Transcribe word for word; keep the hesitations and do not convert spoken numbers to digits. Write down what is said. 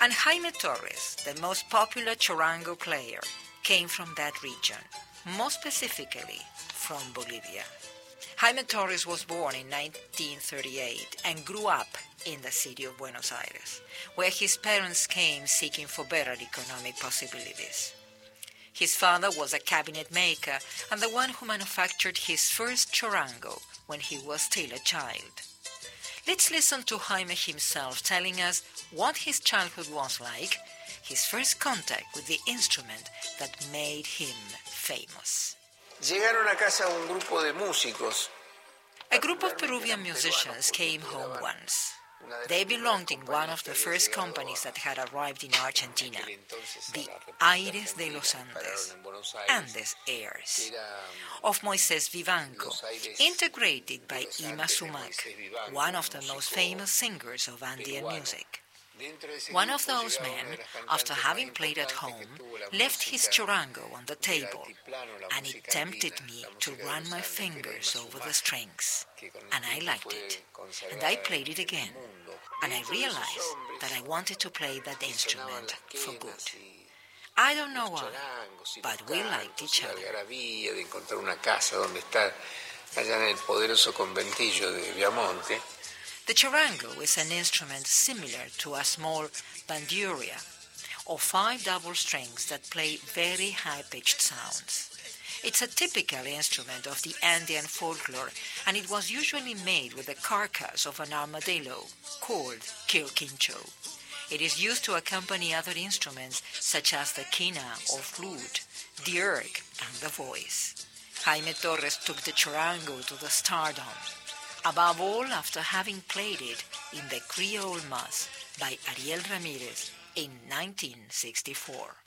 And Jaime Torres, the most popular charango player, came from that region, more specifically from Bolivia. Jaime Torres was born in nineteen thirty-eight and grew up in the city of Buenos Aires, where his parents came seeking for better economic possibilities. His father was a cabinet maker and the one who manufactured his first charango when he was still a child. Let's listen to Jaime himself telling us what his childhood was like, his first contact with the instrument that made him famous. Llegaron a casa un grupo de músicos. A group of Peruvian musicians came home once. They belonged in one of the first companies that had arrived in Argentina, the Aires de los Andes, Andes Airs, of Moisés Vivanco, integrated by Ima Sumac, one of the most famous singers of Andean music. One of those men, after having played at home, left his charango on the table, and it tempted me to run my fingers over the strings. And I liked it, and I played it again, and I realized that I wanted to play that instrument for good. I don't know why, but we liked each other. The charango is an instrument similar to a small bandurria, or five double strings that play very high-pitched sounds. It's a typical instrument of the Andean folklore, and it was usually made with the carcass of an armadillo, called quilquincho. It is used to accompany other instruments such as the quina or flute, the erg, and the voice. Jaime Torres took the charango to the stardom, above all after having played it in the Creole Mass by Ariel Ramirez in nineteen sixty-four.